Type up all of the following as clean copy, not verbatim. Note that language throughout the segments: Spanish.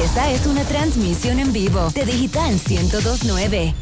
Esta es una transmisión en vivo de Digital 102.9.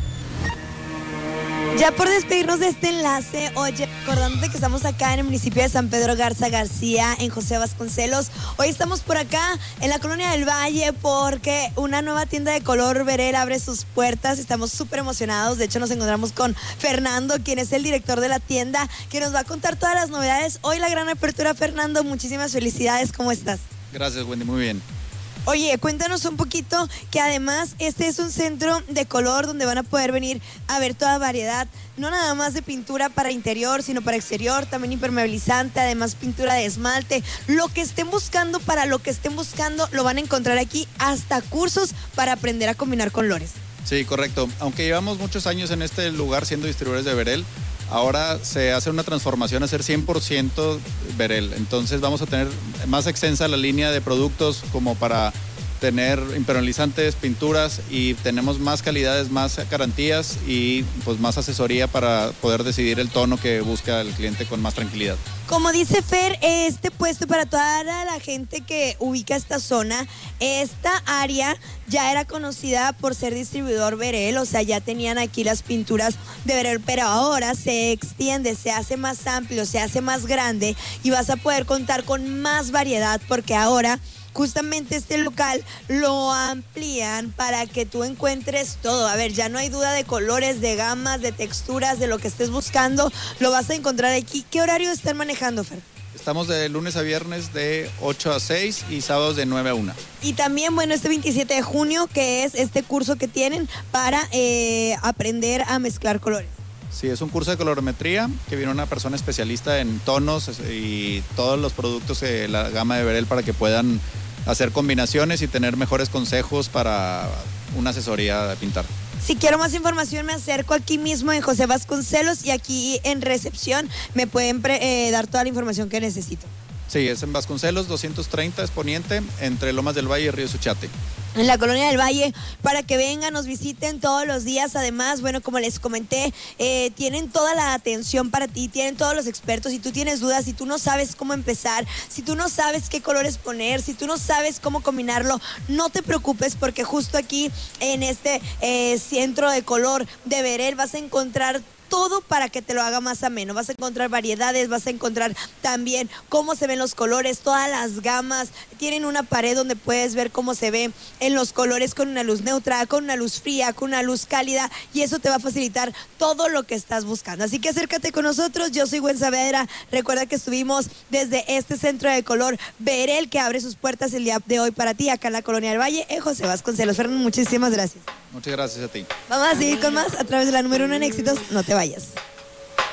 Ya por despedirnos de este enlace, oye, recordándote que estamos acá en el municipio de San Pedro Garza García, en José Vasconcelos. Hoy estamos por acá en la Colonia del Valle porque una nueva tienda de color Verel abre sus puertas. Estamos súper emocionados. De hecho, nos encontramos con Fernando, quien es el director de la tienda, que nos va a contar todas las novedades. Hoy la gran apertura, Fernando. Muchísimas felicidades. ¿Cómo estás? Gracias, Wendy. Muy bien. Oye, cuéntanos un poquito que además este es un centro de color donde van a poder venir a ver toda variedad, no nada más de pintura para interior, sino para exterior, también impermeabilizante, además pintura de esmalte. Lo que estén buscando, para lo que estén buscando, lo van a encontrar aquí, hasta cursos para aprender a combinar colores. Sí, correcto. Aunque llevamos muchos años en este lugar siendo distribuidores de Verel, ahora se hace una transformación a ser 100% Verel. Entonces vamos a tener más extensa la línea de productos como para tener impermeabilizantes, pinturas, y tenemos más calidades, más garantías y pues más asesoría para poder decidir el tono que busca el cliente con más tranquilidad. Como dice Fer, este puesto para toda la gente que ubica esta zona, esta área ya era conocida por ser distribuidor Verel, o sea, ya tenían aquí las pinturas de Verel, pero ahora se extiende, se hace más amplio, se hace más grande y vas a poder contar con más variedad porque ahora justamente este local lo amplían para que tú encuentres todo. A ver, ya no hay duda de colores, de gamas, de texturas, de lo que estés buscando, lo vas a encontrar aquí. ¿Qué horario están manejando, Fer? Estamos de lunes a viernes de 8 a 6 y sábados de 9 a 1. Y también, bueno, este 27 de junio, que es este curso que tienen para aprender a mezclar colores. Sí, es un curso de colorimetría que viene una persona especialista en tonos y todos los productos de la gama de Verel para que puedan hacer combinaciones y tener mejores consejos para una asesoría de pintar. Si quiero más información me acerco aquí mismo en José Vasconcelos y aquí en recepción me pueden dar toda la información que necesito. Sí, es en Vasconcelos 230, es Poniente, entre Lomas del Valle y Río Suchate. En la Colonia del Valle, para que vengan, nos visiten todos los días. Además, bueno, como les comenté, tienen toda la atención para ti, tienen todos los expertos. Si tú tienes dudas, si tú no sabes cómo empezar, si tú no sabes qué colores poner, si tú no sabes cómo combinarlo, no te preocupes porque justo aquí en este centro de color de Verel vas a encontrar todo para que te lo haga más ameno. Vas a encontrar variedades, vas a encontrar también cómo se ven los colores, todas las gamas. Tienen una pared donde puedes ver cómo se ve en los colores con una luz neutra, con una luz fría, con una luz cálida, y eso te va a facilitar todo lo que estás buscando. Así que acércate con nosotros. Yo soy Gwen Saavedra. Recuerda que estuvimos desde este centro de color Verel, que abre sus puertas el día de hoy para ti, acá en la Colonia del Valle, en José Vasconcelos. Fernando, muchísimas gracias. Muchas gracias a ti. Vamos a seguir con más a través de la número 1 en éxitos. No te vayas.